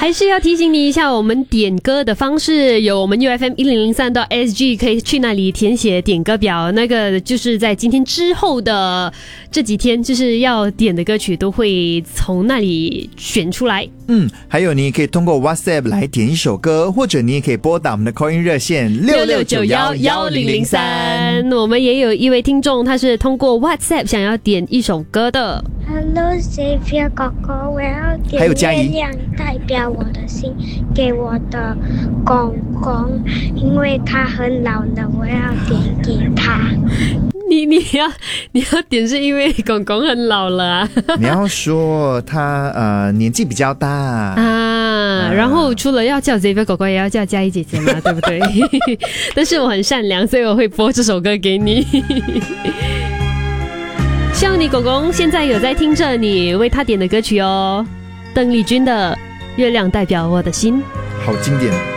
还是要提醒你一下，我们点歌的方式有我们 UFM1003.SG， 可以去那里填写点歌表。那个就是在今天之后的这几天，就是要点的歌曲都会从那里选出来。 还有你可以通过 WhatsApp 来点一首歌，或者你也可以拨打我们的 call in 热线 66911003。我们也有一位听众，他是通过 WhatsApp 想要点一首歌的。 Hello Xavier 哥哥，我要还有嘉怡点月亮代表我的心给我的公公，因为他很老了，我要点给他。 你要点是因为公公很老了啊？ 你要说他年纪比较大啊，然后除了要叫 Xavier 哥哥，也要叫嘉怡姐姐嘛，对不对？但是我很善良，所以我会播这首歌给你。希望你公公现在有在听着你为他点的歌曲哦，邓丽君的《月亮代表我的心》， 好经典。